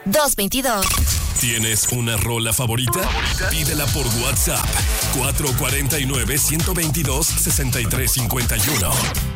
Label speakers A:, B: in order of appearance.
A: 222.
B: ¿Tienes una rola favorita? Pídela por WhatsApp 449-122-6351.